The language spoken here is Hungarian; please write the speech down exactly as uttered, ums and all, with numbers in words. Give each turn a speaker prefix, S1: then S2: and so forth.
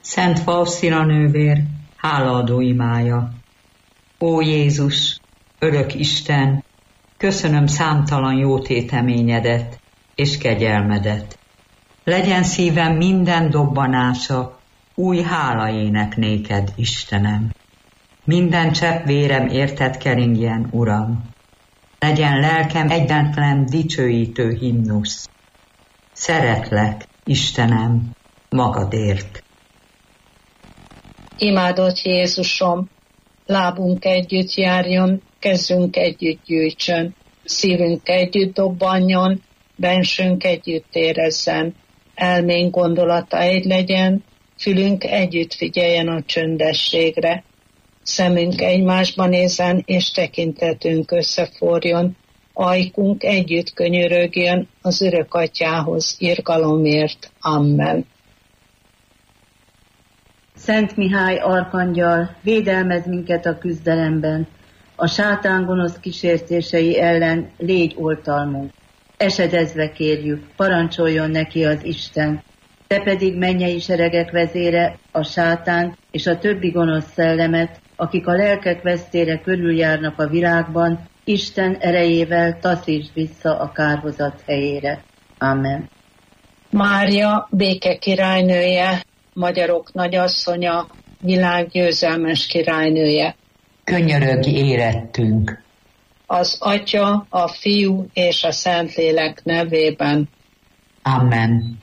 S1: Szent Fausztina nővér, hálaadó imája. Ó Jézus, örök Isten, köszönöm számtalan jó téteményedet és kegyelmedet. Legyen szívem minden dobbanása új hálaének néked, Istenem. Minden csepp vérem érted keringjen, Uram. Legyen lelkem egyetlen dicsőítő himnusz. Szeretlek, Istenem, magadért.
S2: Imádott Jézusom, lábunk együtt járjon, kezünk együtt gyűjtsön, szívünk együtt dobbanjon, bensünk együtt érezzen, elménk gondolata egy legyen, fülünk együtt figyeljen a csöndességre, szemünk egymásba nézzen, és tekintetünk összeforjon, ajkunk együtt könyörögjön az örök atyához irgalomért. Amen.
S3: Szent Mihály arkangyal, védelmez minket a küzdelemben, a sátán gonosz kísértései ellen légy oltalmunk. Esedezve kérjük, parancsoljon neki az Isten, te pedig mennyei seregek vezére, a sátán és a többi gonosz szellemet, akik a lelkek vesztére körüljárnak a világban, Isten erejével taszítsd vissza a kárhozat helyére. Amen.
S2: Mária, béke királynője, magyarok nagyasszonya, világ győzelmes királynője.
S1: Könyörögj érettünk.
S2: Az Atya, a Fiú és a Szentlélek nevében.
S1: Amen.